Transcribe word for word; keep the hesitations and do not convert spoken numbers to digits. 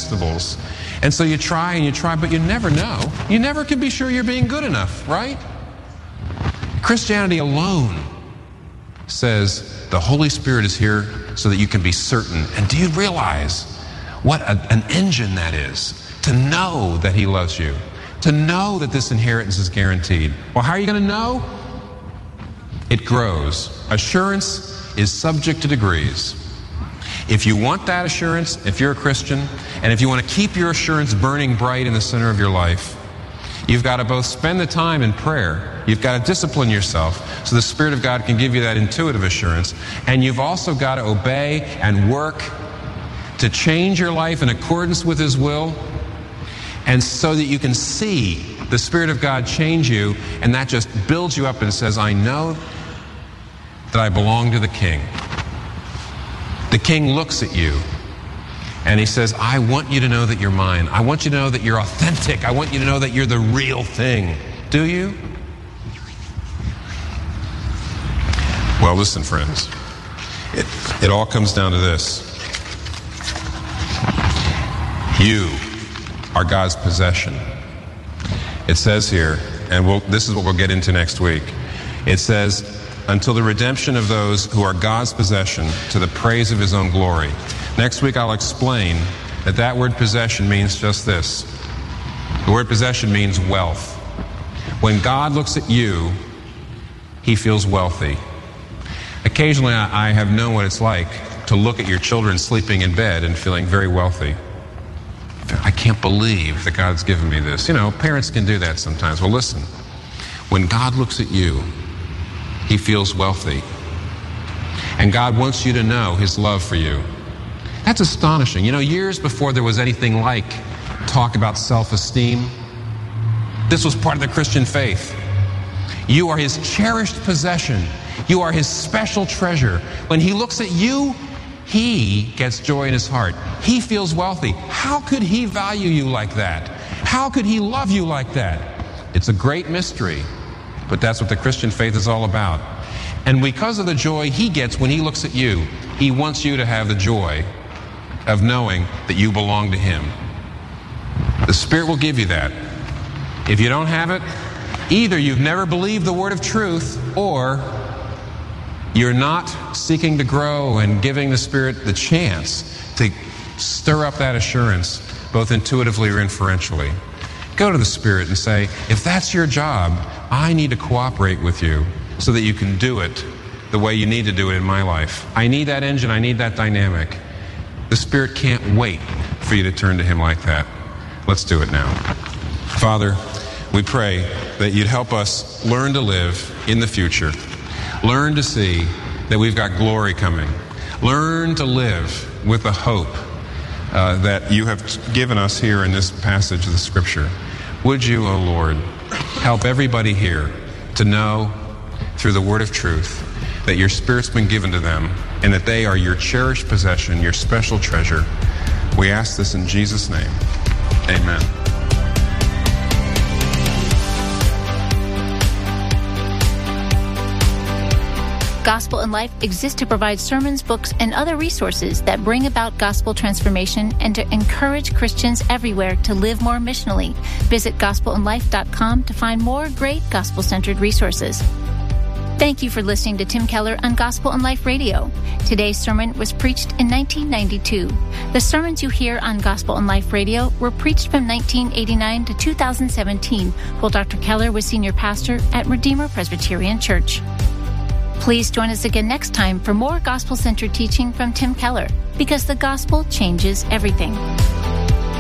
festivals. And so you try and you try, but you never know. You never can be sure you're being good enough, right? Christianity alone says the Holy Spirit is here so that you can be certain. And do you realize what a, an engine that is? To know that He loves you. To know that this inheritance is guaranteed. Well, how are you going to know? It grows. Assurance is subject to degrees. If you want that assurance, if you're a Christian, and if you want to keep your assurance burning bright in the center of your life, you've got to both spend the time in prayer, you've got to discipline yourself so the Spirit of God can give you that intuitive assurance, and you've also got to obey and work to change your life in accordance with His will, and so that you can see the Spirit of God change you, and that just builds you up and says, I know that I belong to the King. The King looks at you and He says, I want you to know that you're mine. I want you to know that you're authentic. I want you to know that you're the real thing. Do you? Well, listen, friends. It, it all comes down to this. You are God's possession. It says here, and we'll, this is what we'll get into next week. It says, until the redemption of those who are God's possession to the praise of His own glory. Next week I'll explain that that word possession means just this. The word possession means wealth. When God looks at you, He feels wealthy. Occasionally I have known what it's like to look at your children sleeping in bed and feeling very wealthy. I can't believe that God's given me this. You know, parents can do that sometimes. Well, listen, when God looks at you, He feels wealthy. And God wants you to know His love for you. That's astonishing. You know, years before there was anything like talk about self-esteem, this was part of the Christian faith. You are His cherished possession. You are His special treasure. When He looks at you, He gets joy in His heart. He feels wealthy. How could He value you like that? How could He love you like that? It's a great mystery. But that's what the Christian faith is all about. And because of the joy He gets when He looks at you, He wants you to have the joy of knowing that you belong to Him. The Spirit will give you that. If you don't have it, either you've never believed the word of truth, or you're not seeking to grow and giving the Spirit the chance to stir up that assurance, both intuitively or inferentially. Go to the Spirit and say, if that's your job, I need to cooperate with you so that you can do it the way you need to do it in my life. I need that engine. I need that dynamic. The Spirit can't wait for you to turn to Him like that. Let's do it now. Father, we pray that you'd help us learn to live in the future. Learn to see that we've got glory coming. Learn to live with the hope uh, that you have given us here in this passage of the Scripture. Would you, O Lord, help everybody here to know through the word of truth that your Spirit's been given to them and that they are your cherished possession, your special treasure. We ask this in Jesus' name. Amen. Gospel in Life exists to provide sermons, books, and other resources that bring about gospel transformation and to encourage Christians everywhere to live more missionally. Visit gospel in life dot com to find more great gospel-centered resources. Thank you for listening to Tim Keller on Gospel in Life Radio. Today's sermon was preached in nineteen ninety-two. The sermons you hear on Gospel in Life Radio were preached from nineteen eighty-nine to two thousand seventeen, while Doctor Keller was senior pastor at Redeemer Presbyterian Church. Please join us again next time for more gospel-centered teaching from Tim Keller, because the gospel changes everything.